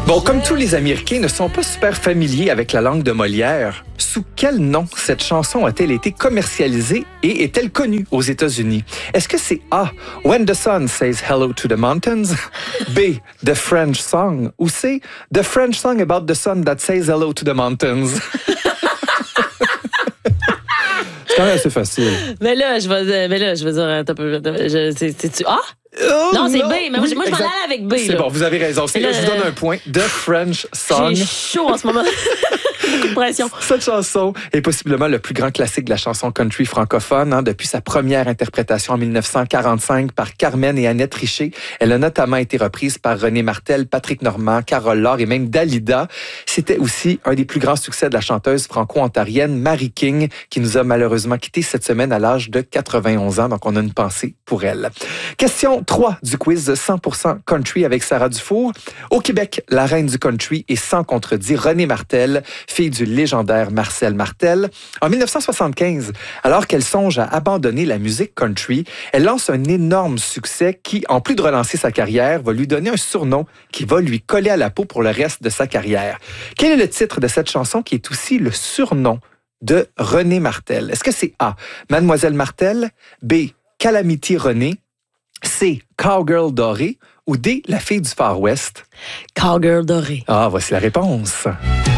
Bon, comme tous les Américains ne sont pas super familiers avec la langue de Molière, sous quel nom cette chanson a-t-elle été commercialisée et est-elle connue aux États-Unis? Est-ce que c'est A, When the Sun Says Hello to the Mountains, B, The French Song, ou C, The French Song About the Sun That Says Hello to the Mountains? C'est quand même assez facile. Mais là, je vais dire, c'est-tu A? Oh, non, c'est B. Mais oui, moi, je m'en exact. allais avec B. C'est là. bon, vous avez raison. Je vous donne un point. The French Song. J'ai chaud en ce moment. Beaucoup de pression. Cette chanson est possiblement le plus grand classique de la chanson country francophone. Depuis sa première interprétation en 1945 par Carmen et Annette Richer. Elle a notamment été reprise par René Martel, Patrick Normand, Carole Laure et même Dalida. C'était aussi un des plus grands succès de la chanteuse franco-ontarienne Marie King, qui nous a malheureusement quittés cette semaine à l'âge de 91 ans. Donc, on a une pensée pour elle. Question 3 du quiz 100% country avec Sarah Dufour. Au Québec, la reine du country est sans contredit Renée Martel, fille du légendaire Marcel Martel. En 1975, alors qu'elle songe à abandonner la musique country, elle lance un énorme succès qui, en plus de relancer sa carrière, va lui donner un surnom qui va lui coller à la peau pour le reste de sa carrière. Quel est le titre de cette chanson qui est aussi le surnom de Renée Martel? Est-ce que c'est A, Mademoiselle Martel, B, Calamity Renée, C, Cowgirl dorée ou D, la fille du Far West? Cowgirl dorée. Ah, voici la réponse.